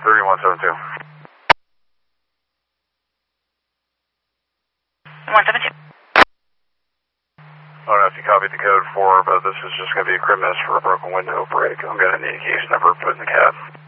3172. 172. I don't know if you copied the code for, but this is just going to be a crib miss for a broken window break. I'm going to need a case number put in the cab.